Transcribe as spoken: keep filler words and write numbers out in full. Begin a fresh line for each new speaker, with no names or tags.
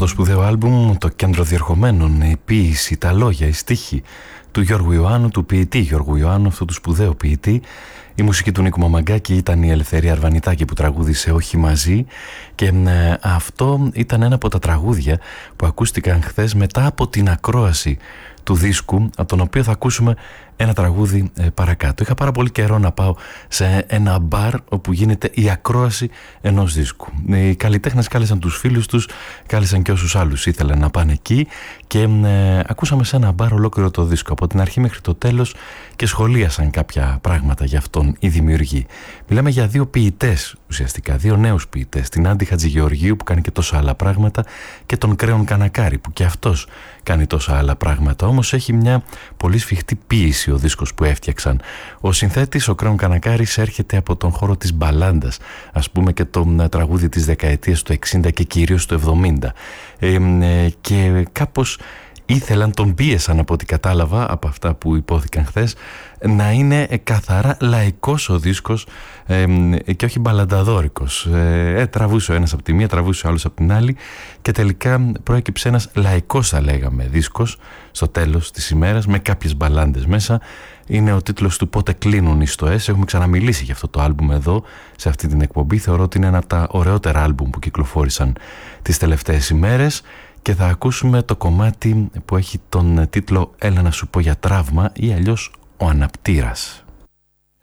το σπουδαίο άλμπουμ, το κέντρο διερχομένων, η ποίηση, τα λόγια, η στίχη του Γιώργου Ιωάννου, του ποιητή Γιώργου Ιωάννου, αυτού του σπουδαίου ποιητή. Η μουσική του Νίκου Μαμαγκάκη ήταν η Ελευθερία Αρβανιτάκη που τραγούδισε «Όχι μαζί», και ε, αυτό ήταν ένα από τα τραγούδια που ακούστηκαν χθες μετά από την ακρόαση του δίσκου, από τον οποίο θα ακούσουμε ένα τραγούδι ε, παρακάτω. Είχα πάρα πολύ καιρό να πάω σε ένα μπαρ όπου γίνεται η ακρόαση ενός δίσκου. Οι καλλιτέχνες κάλεσαν τους φίλους τους, κάλεσαν και όσους άλλους ήθελαν να πάνε εκεί, και ε, ακούσαμε σε ένα μπαρ ολόκληρο το δίσκο από την αρχή μέχρι το τέλος και σχολίασαν κάποια πράγματα για αυτόν οι δημιουργοί. Μιλάμε για δύο ποιητές, ουσιαστικά δύο νέους ποιητές, την Άντι Χατζηγεωργίου που κάνει και τόσα άλλα πράγματα και τον Κρέον Κανακάρη που και αυτός κάνει τόσα άλλα πράγματα. Όμως έχει μια πολύ σφιχτή ποίηση ο δίσκος που έφτιαξαν. Ο συνθέτης, ο Κρέον Κανακάρης, έρχεται από τον χώρο της μπαλάντας, ας πούμε, και το τραγούδι της δεκαετίας του εξήντα και κυρίως του εβδομήντα, ε, ε, και κάπως ήθελαν, τον πίεσαν από ό,τι κατάλαβα από αυτά που υπόθηκαν χθες, να είναι καθαρά λαϊκός ο δίσκος ε, και όχι μπαλανταδόρικος. Ε, ε, τραβούσε ο ένας από τη μία, τραβούσε ο άλλος από την άλλη, και τελικά προέκυψε ένας λαϊκός, θα λέγαμε, δίσκος στο τέλος της ημέρας, με κάποιες μπαλάντες μέσα. Είναι ο τίτλος του «Πότε κλείνουν οι στοές». Έχουμε ξαναμιλήσει για αυτό το άλμπουμ εδώ, σε αυτή την εκπομπή. Θεωρώ ότι είναι ένα από τα ωραιότερα άλμπουμ που κυκλοφόρησαν τις τελευταίες ημέρες. Και θα ακούσουμε το κομμάτι που έχει τον τίτλο «Έλα να σου πω για τραύμα» ή αλλιώς «Ο Αναπτήρας».